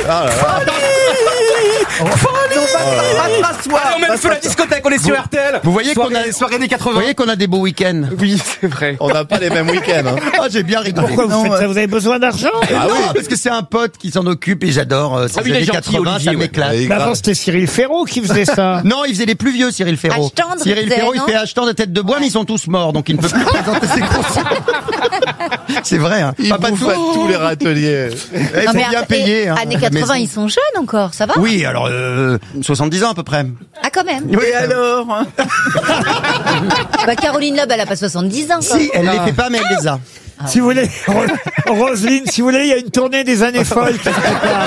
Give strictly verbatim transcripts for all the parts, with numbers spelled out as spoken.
Ah là là. On met le feu à la discothèque, on est sur R T L. Vous voyez qu'on a soirée années quatre-vingts. Vous voyez qu'on a des beaux week-ends. Oui, c'est vrai. On n'a pas les mêmes week-ends. Hein. Ah, j'ai bien rigolé. Pourquoi vous faites ça? Vous avez besoin d'argent? Ah oui, parce que c'est un pote qui s'en occupe et j'adore. Euh, ces Ah oui, il est années gentil, quatre-vingts, Olivier, ça ouais. m'éclate. Ouais. Mais avant, c'était Cyril Ferraud qui faisait ça. Non, il faisait les plus vieux, Cyril Ferraud. Achetant de Cyril Roussel, Ferraud, il non fait achetant de tête de bois, mais ils sont tous morts, donc il ne peut plus présenter ses concerts. C'est vrai, hein. Il Papa bouffe tout. à tous les râteliers. Eh, Non, faut mais bien attends, payer. et Hein, années la quatre-vingts, maison. ils sont jeunes encore, ça va? Oui, alors euh, soixante-dix ans à peu près. Ah, quand même. Oui, alors? Bah, Caroline Loeb, elle a pas soixante-dix ans, quoi. Si, elle les fait pas, mais elle les a. Si vous voulez, Ro- Roselyne, si vous voulez, il y a une tournée des années folles qui se prépare.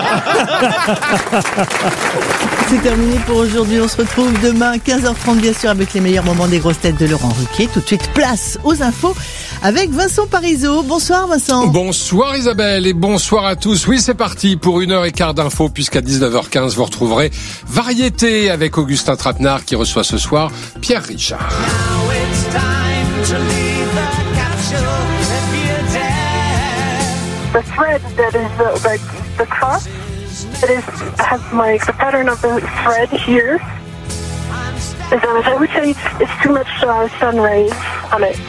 C'est terminé pour aujourd'hui. On se retrouve demain, quinze heures trente, bien sûr, avec les meilleurs moments des grosses têtes de Laurent Ruquier. Tout de suite, place aux infos avec Vincent Parisot. Bonsoir, Vincent. Bonsoir Isabelle et bonsoir à tous. Oui, c'est parti pour une heure et quart d'infos, puisqu'à dix-neuf heures quinze, vous retrouverez Variété avec Augustin Trapenard qui reçoit ce soir Pierre Richard. The thread that is the, the, the cross, it is, has like the pattern of the thread here. Is on it. I would say it's too much uh, sun rays on it.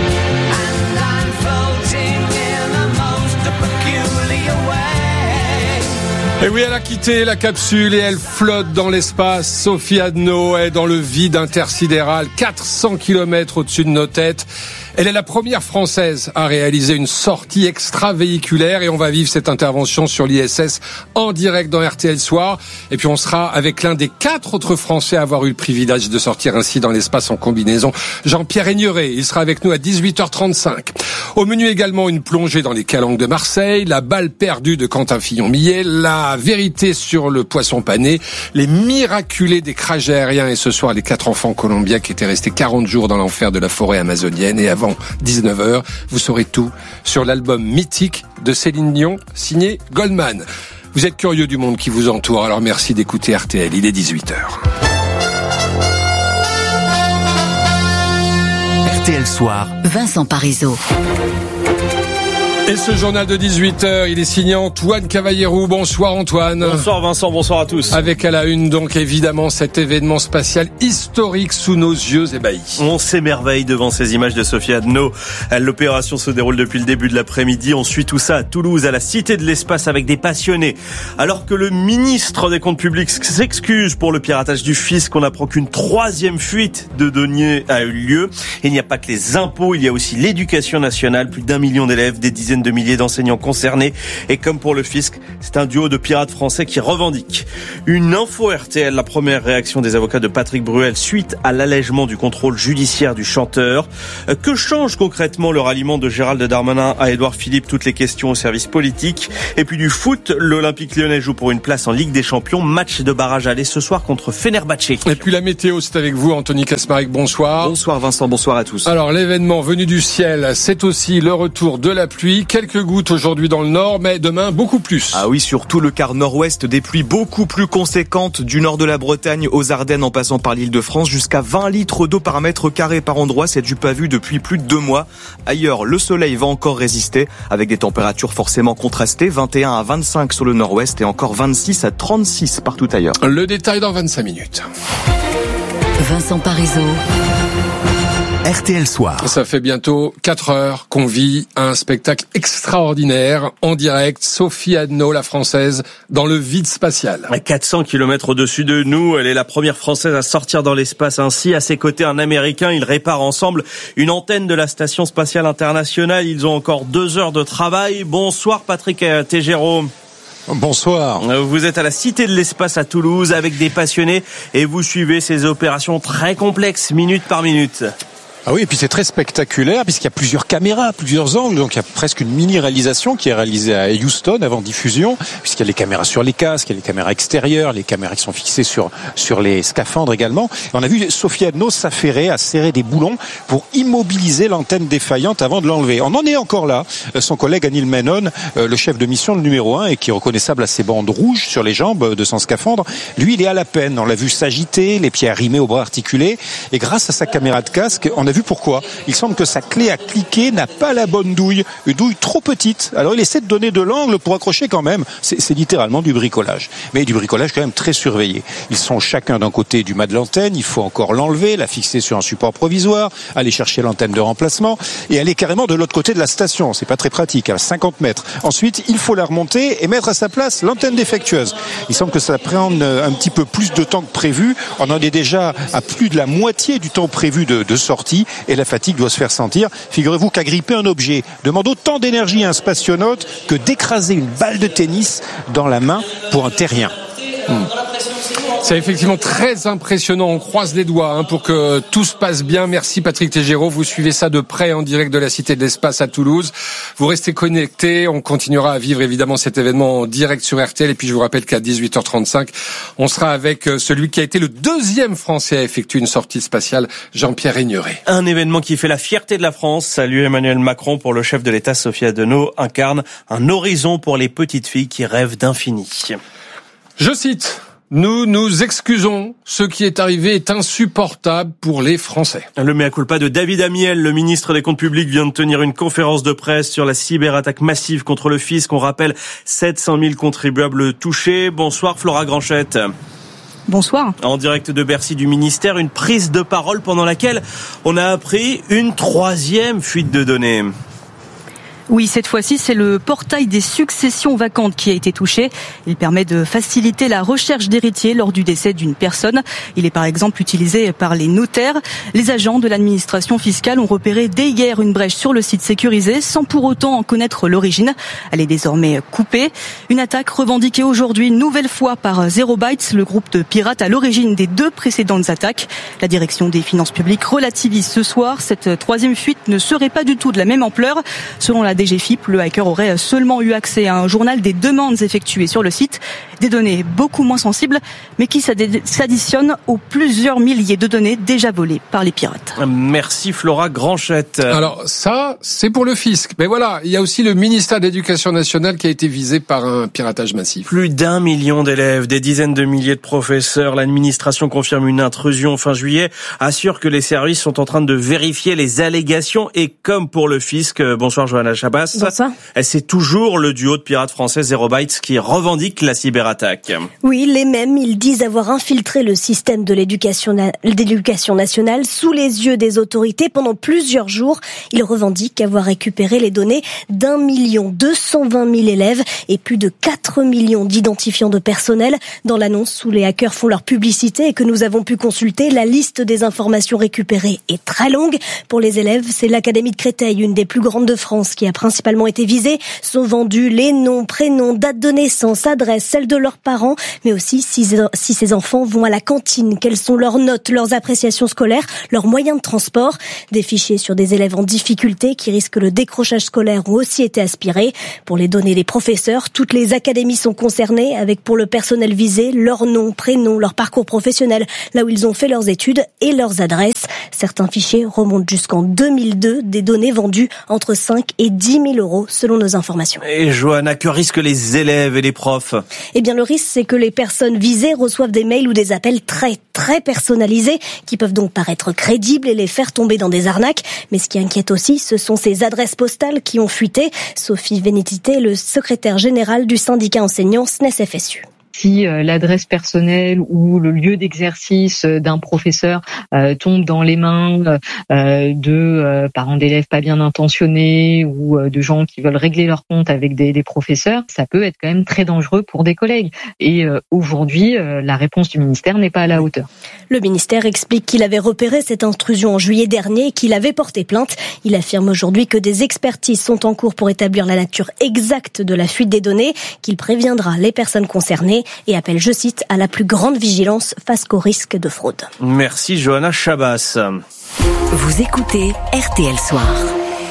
Et oui, elle a quitté la capsule et elle flotte dans l'espace. Sophie Adno est dans le vide intersidéral, quatre cents kilomètres au-dessus de nos têtes. Elle est la première Française à réaliser une sortie extravéhiculaire et on va vivre cette intervention sur l'I S S en direct dans R T L Soir. Et puis on sera avec l'un des quatre autres Français à avoir eu le privilège de sortir ainsi dans l'espace en combinaison, Jean-Pierre Aigneret. Il sera avec nous à dix-huit heures trente-cinq. Au menu également une plongée dans les calanques de Marseille, la balle perdue de Quentin Fillon-Millet, la vérité sur le poisson pané, les miraculés des crashs aériens et ce soir les quatre enfants colombiens qui étaient restés quarante jours dans l'enfer de la forêt amazonienne. Et avant dix-neuf heures, vous saurez tout sur l'album mythique de Céline Dion, signé Goldman. Vous êtes curieux du monde qui vous entoure, alors merci d'écouter R T L, il est dix-huit heures. R T L Soir, Vincent Parisot. Et ce journal de dix-huit heures, il est signé Antoine Cavallero. Bonsoir Antoine. Bonsoir Vincent, bonsoir à tous. Avec à la une donc évidemment cet événement spatial historique sous nos yeux ébahis. On s'émerveille devant ces images de Sophie Adno. L'opération se déroule depuis le début de l'après-midi. On suit tout ça à Toulouse, à la Cité de l'Espace avec des passionnés. Alors que le ministre des Comptes Publics s'excuse pour le piratage du fisc, on apprend qu'une troisième fuite de données a eu lieu. Il n'y a pas que les impôts, il y a aussi l'éducation nationale. Plus d'un million d'élèves, des dizaines de milliers d'enseignants concernés. Et comme pour le fisc, c'est un duo de pirates français qui revendique. Une info R T L, la première réaction des avocats de Patrick Bruel suite à l'allègement du contrôle judiciaire du chanteur. Que change concrètement le ralliement de Gérald Darmanin à Édouard Philippe? Toutes les questions au service politique. Et puis du foot, l'Olympique Lyonnais joue pour une place en Ligue des Champions. Match de barrage aller ce soir contre Fenerbahçe. Et puis la météo, c'est avec vous, Anthony Kasmarek. Bonsoir. Bonsoir Vincent, bonsoir à tous. Alors l'événement venu du ciel, c'est aussi le retour de la pluie. Quelques gouttes aujourd'hui dans le nord, mais demain beaucoup plus. Ah oui, surtout le quart nord-ouest, des pluies beaucoup plus conséquentes du nord de la Bretagne aux Ardennes en passant par l'Île-de-France, jusqu'à vingt litres d'eau par mètre carré par endroit. C'est du pas vu depuis plus de deux mois. Ailleurs, le soleil va encore résister avec des températures forcément contrastées, vingt et un à vingt-cinq sur le nord-ouest et encore vingt-six à trente-six partout ailleurs. Le détail dans vingt-cinq minutes. Vincent Parisot. R T L Soir. Ça fait bientôt quatre heures qu'on vit un spectacle extraordinaire en direct. Sophie Adno, la française, dans le vide spatial. À quatre cents kilomètres au-dessus de nous, elle est la première française à sortir dans l'espace ainsi. À ses côtés, un Américain. Ils réparent ensemble une antenne de la Station Spatiale Internationale. Ils ont encore deux heures de travail. Bonsoir Patrick Tegero. Bonsoir. Vous êtes à la Cité de l'Espace à Toulouse avec des passionnés et vous suivez ces opérations très complexes minute par minute. Ah oui, et puis c'est très spectaculaire puisqu'il y a plusieurs caméras, plusieurs angles, donc il y a presque une mini-réalisation qui est réalisée à Houston avant diffusion, puisqu'il y a les caméras sur les casques, il y a les caméras extérieures, les caméras qui sont fixées sur sur les scaphandres également. Et on a vu Sophie Adno s'affairer à serrer des boulons pour immobiliser l'antenne défaillante avant de l'enlever. On en est encore là. Son collègue Anil Menon, le chef de mission, le numéro un, et qui est reconnaissable à ses bandes rouges sur les jambes de son scaphandre, lui il est à la peine. On l'a vu s'agiter, les pieds arrimés aux bras articulés, et grâce à sa caméra de casque, on a a vu pourquoi. Il semble que sa clé à cliquer n'a pas la bonne douille, une douille trop petite. Alors il essaie de donner de l'angle pour accrocher quand même. C'est, c'est littéralement du bricolage, mais du bricolage quand même très surveillé. Ils sont chacun d'un côté du mât de l'antenne, il faut encore l'enlever, la fixer sur un support provisoire, aller chercher l'antenne de remplacement et aller carrément de l'autre côté de la station. C'est pas très pratique, à cinquante mètres. Ensuite, il faut la remonter et mettre à sa place l'antenne défectueuse. Il semble que ça prend un petit peu plus de temps que prévu. On en est déjà à plus de la moitié du temps prévu de, de sortie et la fatigue doit se faire sentir. Figurez-vous qu'agripper un objet demande autant d'énergie à un spationaute que d'écraser une balle de tennis dans la main pour un terrien. Hmm. C'est effectivement très impressionnant. On croise les doigts hein, pour que tout se passe bien. Merci Patrick Tégéraud. Vous suivez ça de près en direct de la Cité de l'Espace à Toulouse. Vous restez connectés. On continuera à vivre évidemment cet événement en direct sur R T L. Et puis je vous rappelle qu'à dix-huit heures trente-cinq, on sera avec celui qui a été le deuxième Français à effectuer une sortie spatiale, Jean-Pierre Aigneret. Un événement qui fait la fierté de la France. Salut Emmanuel Macron pour le chef de l'État, Sophie Adenau, incarne un horizon pour les petites filles qui rêvent d'infini. Je cite... Nous nous excusons. Ce qui est arrivé est insupportable pour les Français. Le mea culpa de David Amiel, le ministre des Comptes Publics, vient de tenir une conférence de presse sur la cyberattaque massive contre le fisc. On rappelle sept cent mille contribuables touchés. Bonsoir Flora Granchette. Bonsoir. En direct de Bercy du ministère, une prise de parole pendant laquelle on a appris une troisième fuite de données. Oui, cette fois-ci, c'est le portail des successions vacantes qui a été touché. Il permet de faciliter la recherche d'héritiers lors du décès d'une personne. Il est par exemple utilisé par les notaires. Les agents de l'administration fiscale ont repéré dès hier une brèche sur le site sécurisé sans pour autant en connaître l'origine. Elle est désormais coupée. Une attaque revendiquée aujourd'hui une nouvelle fois par Zero Bytes, le groupe de pirates à l'origine des deux précédentes attaques. La direction des finances publiques relativise ce soir. Cette troisième fuite ne serait pas du tout de la même ampleur. Selon la D G F I P, le hacker aurait seulement eu accès à un journal des demandes effectuées sur le site, des données beaucoup moins sensibles, mais qui s'additionnent aux plusieurs milliers de données déjà volées par les pirates. Merci Flora Granchette. Alors ça, c'est pour le fisc. Mais voilà, il y a aussi le ministère de l'Éducation nationale qui a été visé par un piratage massif. Plus d'un million d'élèves, des dizaines de milliers de professeurs. L'administration confirme une intrusion fin juillet, assure que les services sont en train de vérifier les allégations et comme pour le fisc. Bonsoir Johanna Chabas. Bonsoir. C'est toujours le duo de pirates français Zero Bytes qui revendique la cyberattaque. Oui, les mêmes. Ils disent avoir infiltré le système de l'éducation, na- d'éducation nationale sous les yeux des autorités pendant plusieurs jours. Ils revendiquent avoir récupéré les données d'un million deux cent vingt mille élèves et plus de quatre millions d'identifiants de personnel. Dans l'annonce où les hackers font leur publicité et que nous avons pu consulter, la liste des informations récupérées est très longue. Pour les élèves, c'est l'Académie de Créteil, une des plus grandes de France, qui a principalement été visée. Sont vendus les noms, prénoms, dates de naissance, adresses, celles de leurs parents, mais aussi si, si ces enfants vont à la cantine, quelles sont leurs notes, leurs appréciations scolaires, leurs moyens de transport. Des fichiers sur des élèves en difficulté qui risquent le décrochage scolaire ont aussi été aspirés. Pour les données des professeurs, toutes les académies sont concernées, avec pour le personnel visé leur nom, prénom, leur parcours professionnel, là où ils ont fait leurs études et leurs adresses. Certains fichiers remontent jusqu'en deux mille deux, des données vendues entre cinq et dix mille euros selon nos informations. Et Johanna, que risquent les élèves et les profs ? Eh bien, le risque, c'est que les personnes visées reçoivent des mails ou des appels très, très personnalisés qui peuvent donc paraître crédibles et les faire tomber dans des arnaques. Mais ce qui inquiète aussi, ce sont ces adresses postales qui ont fuité. Sophie Vénétité, le secrétaire général du syndicat enseignant S N E S F S U. Si euh, l'adresse personnelle ou le lieu d'exercice d'un professeur euh, tombe dans les mains euh, de euh, parents d'élèves pas bien intentionnés ou euh, de gens qui veulent régler leur compte avec des, des professeurs, ça peut être quand même très dangereux pour des collègues. Et euh, aujourd'hui, euh, la réponse du ministère n'est pas à la hauteur. Le ministère explique qu'il avait repéré cette intrusion en juillet dernier et qu'il avait porté plainte. Il affirme aujourd'hui que des expertises sont en cours pour établir la nature exacte de la fuite des données, qu'il préviendra les personnes concernées et appelle, je cite, à la plus grande vigilance face qu'au risque de fraude. Merci Johanna Chabas. Vous écoutez R T L Soir.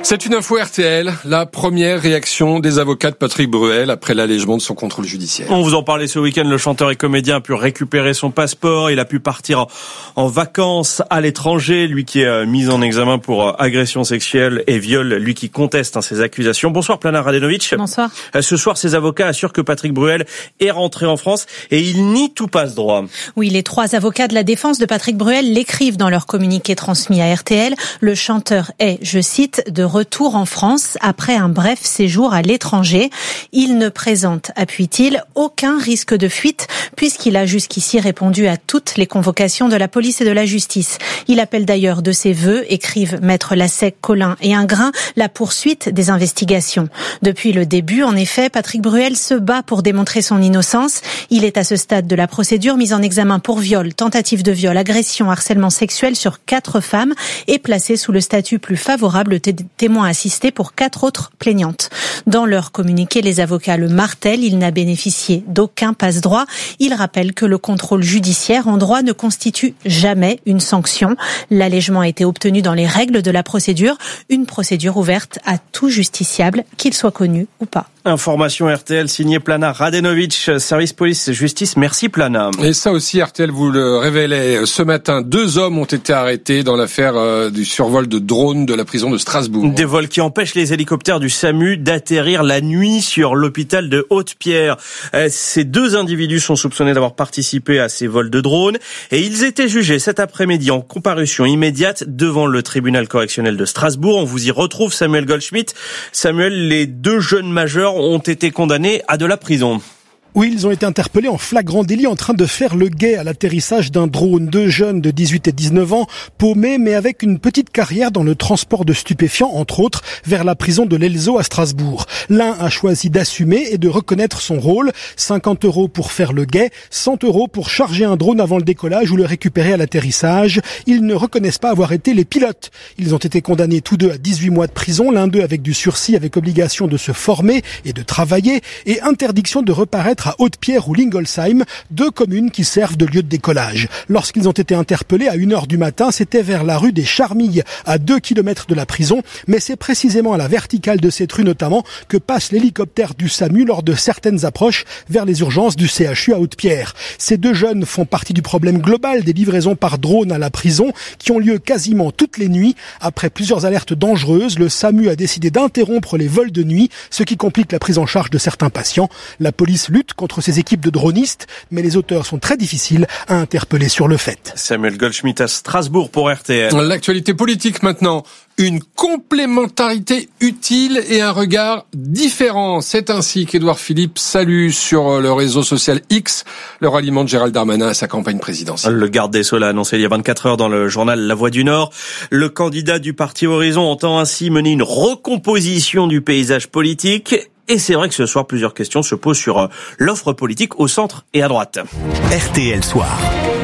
C'est une info R T L, la première réaction des avocats de Patrick Bruel après l'allègement de son contrôle judiciaire. On vous en parlait ce week-end, le chanteur et comédien a pu récupérer son passeport, il a pu partir en vacances à l'étranger, lui qui est mis en examen pour agression sexuelle et viol, lui qui conteste hein, ces accusations. Bonsoir Plana Radenovic. Bonsoir. Ce soir, ses avocats assurent que Patrick Bruel est rentré en France et il nie tout passe droit. Oui, les trois avocats de la défense de Patrick Bruel l'écrivent dans leur communiqué transmis à R T L. Le chanteur est, je cite, de retour en France après un bref séjour à l'étranger. Il ne présente, appuie-t-il, aucun risque de fuite puisqu'il a jusqu'ici répondu à toutes les convocations de la police et de la justice. Il appelle d'ailleurs de ses vœux, écrivent Maître Lassec, Collin et Ingrin, la poursuite des investigations. Depuis le début, en effet, Patrick Bruel se bat pour démontrer son innocence. Il est à ce stade de la procédure mis en examen pour viol, tentative de viol, agression, harcèlement sexuel sur quatre femmes et placé sous le statut plus favorable de témoin assisté pour quatre autres plaignantes. Dans leur communiqué, les avocats le martèlent, il n'a bénéficié d'aucun passe-droit. Ils rappellent que le contrôle judiciaire en droit ne constitue jamais une sanction. L'allègement a été obtenu dans les règles de la procédure, une procédure ouverte à tout justiciable, qu'il soit connu ou pas. Information R T L signée Plana Radenovic, service police-justice. Merci Plana. Et ça aussi, R T L vous le révélait ce matin. Deux hommes ont été arrêtés dans l'affaire euh, du survol de drones de la prison de Strasbourg. Des vols qui empêchent les hélicoptères du SAMU d'atterrir la nuit sur l'hôpital de Haute-Pierre. Ces deux individus sont soupçonnés d'avoir participé à ces vols de drones et ils étaient jugés cet après-midi en comparution immédiate devant le tribunal correctionnel de Strasbourg. On vous y retrouve Samuel Goldschmidt. Samuel, les deux jeunes majeurs ont été condamnés à de la prison. Oui, ils ont été interpellés en flagrant délit en train de faire le guet à l'atterrissage d'un drone. Deux jeunes de dix-huit et dix-neuf ans, paumés mais avec une petite carrière dans le transport de stupéfiants, entre autres, vers la prison de l'Elzo à Strasbourg. L'un a choisi d'assumer et de reconnaître son rôle. cinquante euros pour faire le guet, cent euros pour charger un drone avant le décollage ou le récupérer à l'atterrissage. Ils ne reconnaissent pas avoir été les pilotes. Ils ont été condamnés tous deux à dix-huit mois de prison, l'un d'eux avec du sursis, avec obligation de se former et de travailler et interdiction de reparaître à Haute-Pierre ou Lingolsheim, deux communes qui servent de lieu de décollage. Lorsqu'ils ont été interpellés à une heure du matin, c'était vers la rue des Charmilles, à deux kilomètres de la prison, mais c'est précisément à la verticale de cette rue notamment que passe l'hélicoptère du SAMU lors de certaines approches vers les urgences du C H U à Haute-Pierre. Ces deux jeunes font partie du problème global des livraisons par drone à la prison qui ont lieu quasiment toutes les nuits. Après plusieurs alertes dangereuses, le SAMU a décidé d'interrompre les vols de nuit, ce qui complique la prise en charge de certains patients. La police lutte contre ces équipes de dronistes, mais les auteurs sont très difficiles à interpeller sur le fait. Samuel Goldschmidt à Strasbourg pour R T L. L'actualité politique maintenant. Une complémentarité utile et un regard différent. C'est ainsi qu'Édouard Philippe salue sur le réseau social X le ralliement de Gérald Darmanin à sa campagne présidentielle. Le garde des Sceaux l'a annoncé il y a vingt-quatre heures dans le journal La Voix du Nord. Le candidat du parti Horizon entend ainsi mener une recomposition du paysage politique. Et c'est vrai que ce soir, plusieurs questions se posent sur l'offre politique au centre et à droite. R T L Soir.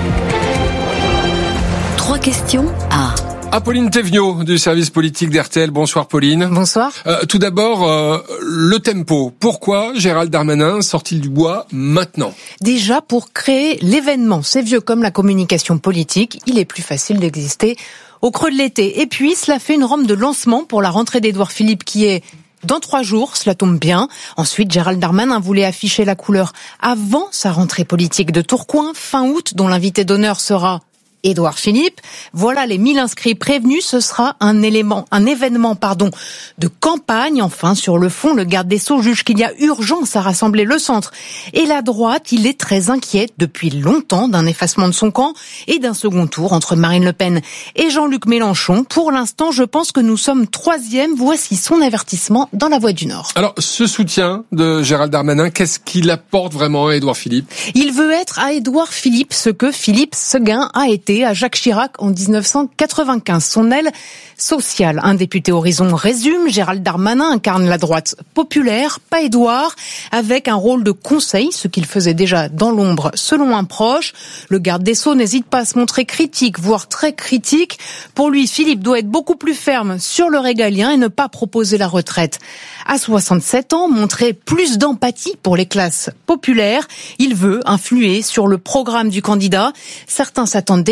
Trois questions à... Apolline Thévenot du service politique d'R T L. Bonsoir Pauline. Bonsoir. Euh, tout d'abord, euh, le tempo. Pourquoi Gérald Darmanin sort-il du bois maintenant ? Déjà pour créer l'événement. C'est vieux comme la communication politique. Il est plus facile d'exister au creux de l'été. Et puis, cela fait une rampe de lancement pour la rentrée d'Édouard Philippe qui est dans trois jours, cela tombe bien. Ensuite, Gérald Darmanin voulait afficher la couleur avant sa rentrée politique de Tourcoing, fin août, dont l'invité d'honneur sera Édouard Philippe. Voilà les mille inscrits prévenus. Ce sera un élément, un événement, pardon, de campagne. Enfin, sur le fond, le garde des Sceaux juge qu'il y a urgence à rassembler le centre. Et la droite, il est très inquiet depuis longtemps d'un effacement de son camp et d'un second tour entre Marine Le Pen et Jean-Luc Mélenchon. Pour l'instant, je pense que nous sommes troisième. Voici son avertissement dans La Voix du Nord. Alors, ce soutien de Gérald Darmanin, qu'est-ce qu'il apporte vraiment à Édouard Philippe ? Il veut être à Édouard Philippe ce que Philippe Séguin a été à Jacques Chirac en dix-neuf cent quatre-vingt-quinze. Son aile sociale. Un député Horizon résume, Gérald Darmanin incarne la droite populaire, pas Édouard, avec un rôle de conseil, ce qu'il faisait déjà dans l'ombre selon un proche. Le garde des Sceaux n'hésite pas à se montrer critique, voire très critique. Pour lui, Philippe doit être beaucoup plus ferme sur le régalien et ne pas proposer la retraite. À soixante-sept ans, montrer plus d'empathie pour les classes populaires. Il veut influer sur le programme du candidat. Certains s'attendaient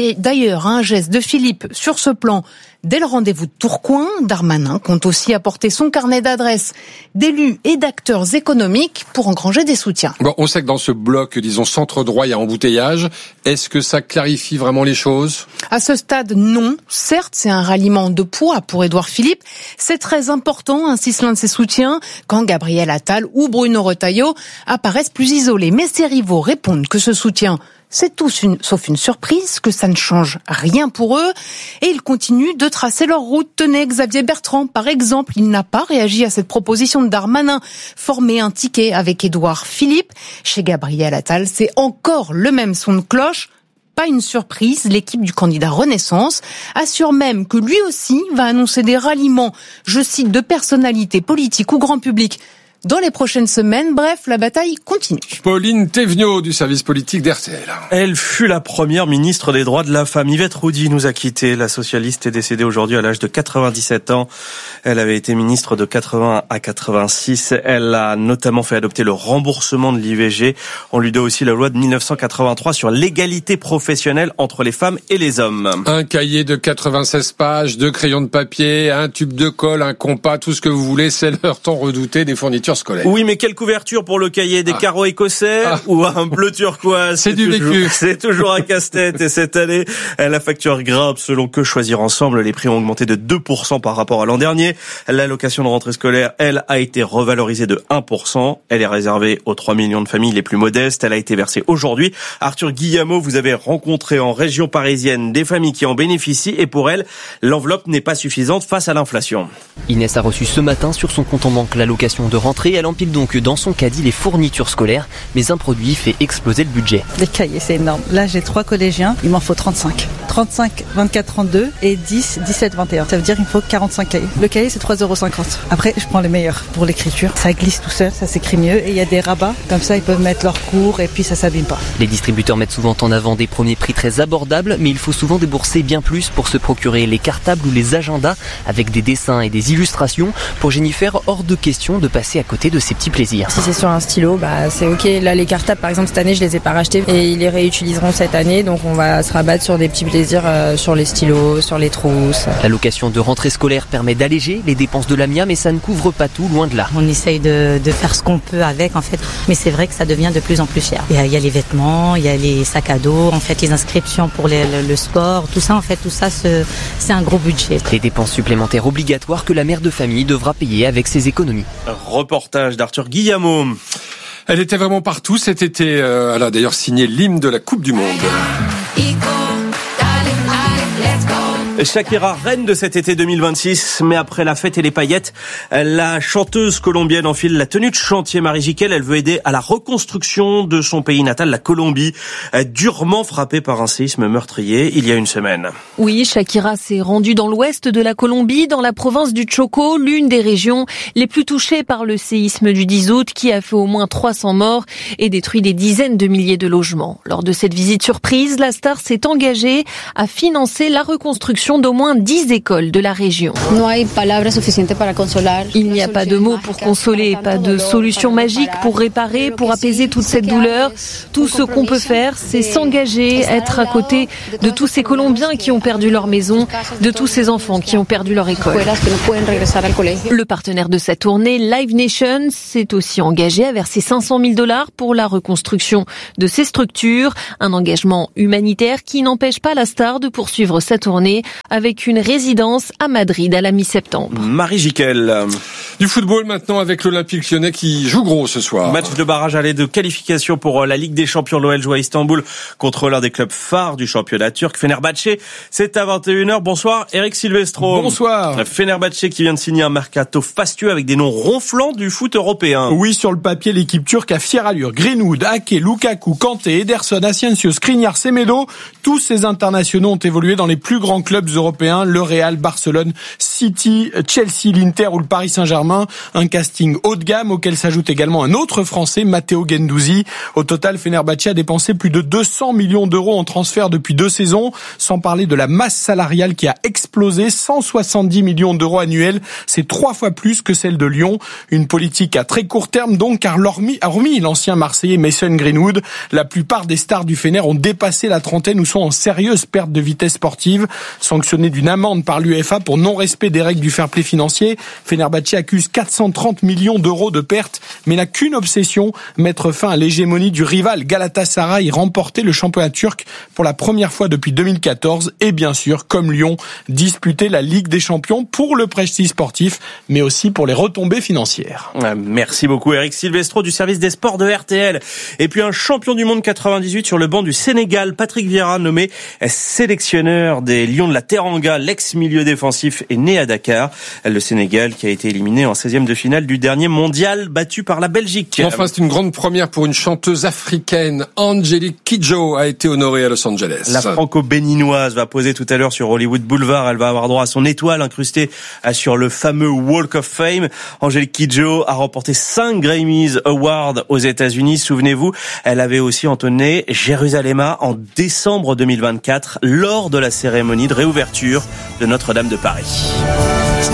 d'ailleurs à un geste de Philippe sur ce plan dès le rendez-vous de Tourcoing. Darmanin compte aussi apporter son carnet d'adresses d'élus et d'acteurs économiques pour engranger des soutiens. Bon, on sait que dans ce bloc, disons, centre-droit, il y a embouteillage. Est-ce que ça clarifie vraiment les choses ? À ce stade, non. Certes, c'est un ralliement de poids pour Édouard Philippe. C'est très important, insiste l'un de ses soutiens, quand Gabriel Attal ou Bruno Retailleau apparaissent plus isolés. Mais ses rivaux répondent que ce soutien, c'est tout une, sauf une surprise, que ça ne change rien pour eux. Et ils continuent de tracer leur route. Tenez, Xavier Bertrand, par exemple, il n'a pas réagi à cette proposition de Darmanin. Former un ticket avec Édouard Philippe. Chez Gabriel Attal, c'est encore le même son de cloche. Pas une surprise, l'équipe du candidat Renaissance assure même que lui aussi va annoncer des ralliements, je cite, de personnalités politiques ou grand public dans les prochaines semaines. Bref, la bataille continue. Pauline Thévenot du service politique d'R T L. Elle fut la première ministre des droits de la femme. Yvette Roudy nous a quittés. La socialiste est décédée aujourd'hui à l'âge de quatre-vingt-dix-sept ans. Elle avait été ministre de quatre-vingts à quatre-vingt-six. Elle a notamment fait adopter le remboursement de l'I V G. On lui doit aussi la loi de dix-neuf cent quatre-vingt-trois sur l'égalité professionnelle entre les femmes et les hommes. Un cahier de quatre-vingt-seize pages, deux crayons de papier, un tube de colle, un compas, tout ce que vous voulez, c'est leur temps redouté des fournitures scolaires. Oui, mais quelle couverture pour le cahier? Des ah. carreaux écossais ah. ou un bleu turquoise? C'est, c'est du toujours, vécu. C'est toujours un casse-tête. Et cette année, la facture grimpe. Selon Que Choisir Ensemble, les prix ont augmenté de deux pour cent par rapport à l'an dernier. L'allocation de rentrée scolaire, elle, a été revalorisée de un pour cent. Elle est réservée aux trois millions de familles les plus modestes. Elle a été versée aujourd'hui. Arthur Guillemot, vous avez rencontré en région parisienne des familles qui en bénéficient et pour elles, l'enveloppe n'est pas suffisante face à l'inflation. Inès a reçu ce matin sur son compte en banque l'allocation de rentrée. Elle empile donc dans son caddie les fournitures scolaires, mais un produit fait exploser le budget. Les cahiers, c'est énorme. Là, j'ai trois collégiens, il m'en faut trente-cinq. trente-cinq, vingt-quatre, trente-deux et dix, dix-sept, vingt et un. Ça veut dire qu'il me faut quarante-cinq cahiers. Le cahier, c'est trois euros cinquante. Après, je prends les meilleurs pour l'écriture. Ça glisse tout seul, ça s'écrit mieux et il y a des rabats. Comme ça, ils peuvent mettre leurs cours et puis ça s'abîme pas. Les distributeurs mettent souvent en avant des premiers prix très abordables, mais il faut souvent débourser bien plus pour se procurer les cartables ou les agendas avec des dessins et des illustrations. Pour Jennifer, hors de question de passer à côté de ces petits plaisirs. Si c'est sur un stylo, bah c'est ok. Là, les cartables, par exemple, cette année, je les ai pas rachetés et ils les réutiliseront cette année. Donc, on va se rabattre sur des petits plaisirs euh, sur les stylos, sur les trousses. L'allocation de rentrée scolaire permet d'alléger les dépenses de l'A M I A, mais ça ne couvre pas tout, loin de là. On essaye de, de faire ce qu'on peut avec, en fait. Mais c'est vrai que ça devient de plus en plus cher. Il y a, il y a les vêtements, il y a les sacs à dos, en fait, les inscriptions pour les, le, le sport, tout ça, en fait, tout ça, c'est, c'est un gros budget. Les dépenses supplémentaires obligatoires que la mère de famille devra payer avec ses économies. Reportage d'Arthur Guillemot. Elle était vraiment partout cet été. Euh, elle a d'ailleurs signé l'hymne de la Coupe du Monde. Shakira, reine de cet été deux mille vingt-six, mais après la fête et les paillettes, la chanteuse colombienne enfile la tenue de chantier. Marie Jiquel, elle veut aider à la reconstruction de son pays natal, la Colombie, durement frappée par un séisme meurtrier il y a une semaine. Oui, Shakira s'est rendue dans l'ouest de la Colombie, dans la province du Chocó, l'une des régions les plus touchées par le séisme du dix août qui a fait au moins trois cents morts et détruit des dizaines de milliers de logements. Lors de cette visite surprise, la star s'est engagée à financer la reconstruction d'au moins dix écoles de la région. Il n'y a pas de mots pour consoler, pas de solution magique pour réparer, pour apaiser toute cette douleur. Tout ce qu'on peut faire, c'est s'engager, être à côté de tous ces Colombiens qui ont perdu leur maison, de tous ces enfants qui ont perdu leur école. Le partenaire de sa tournée, Live Nation, s'est aussi engagé à verser cinq cent mille dollars pour la reconstruction de ces structures. Un engagement humanitaire qui n'empêche pas la star de poursuivre sa tournée avec une résidence à Madrid à la mi-septembre. Marie Jiquel. Du football maintenant avec l'Olympique Lyonnais qui joue gros ce soir. Match de barrage aller de qualification pour la Ligue des Champions. L'O L joue à Istanbul contre l'un des clubs phares du championnat turc, Fenerbahçe. C'est à vingt et une heures. Bonsoir Eric Silvestro. Bonsoir. Fenerbahçe qui vient de signer un mercato fastueux avec des noms ronflants du foot européen. Oui, sur le papier, l'équipe turque a fière allure. Greenwood, Ake, Lukaku, Kanté, Ederson, Asensio, Skriniar, Semedo. Tous ces internationaux ont évolué dans les plus grands clubs clubs européens, le Real, Barcelone, City, Chelsea, l'Inter ou le Paris Saint-Germain. Un casting haut de gamme auquel s'ajoute également un autre Français, Matteo Guendouzi. Au total, Fenerbahçe a dépensé plus de deux cents millions d'euros en transfert depuis deux saisons, sans parler de la masse salariale qui a explosé, cent soixante-dix millions d'euros annuels. C'est trois fois plus que celle de Lyon. Une politique à très court terme donc, car hormis, hormis l'ancien Marseillais Mason Greenwood, la plupart des stars du Fener ont dépassé la trentaine ou sont en sérieuse perte de vitesse sportive. Sanctionnés d'une amende par l'UEFA pour non-respect des règles du fair play financier, Fenerbahçe accuse quatre cent trente millions d'euros de pertes, mais n'a qu'une obsession, mettre fin à l'hégémonie du rival Galatasaray, remporter le championnat turc pour la première fois depuis deux mille quatorze et bien sûr, comme Lyon, disputer la Ligue des Champions pour le prestige sportif, mais aussi pour les retombées financières. Merci beaucoup Eric Silvestro du service des sports de R T L. Et puis un champion du monde quatre-vingt-dix-huit sur le banc du Sénégal, Patrick Vieira, nommé sélectionneur des Lions de la Teranga, l'ex-milieu défensif est né à Dakar. Le Sénégal qui a été éliminé en seizième de finale du dernier mondial, battu par la Belgique. Enfin, c'est une grande première pour une chanteuse africaine. Angélique Kidjo a été honorée à Los Angeles. La franco-béninoise va poser tout à l'heure sur Hollywood Boulevard. Elle va avoir droit à son étoile incrustée sur le fameux Walk of Fame. Angélique Kidjo a remporté cinq Grammys Awards aux États-Unis. Souvenez-vous, elle avait aussi entonné Jérusalem en décembre deux mille vingt-quatre lors de la cérémonie de réouverture de Notre-Dame de Paris.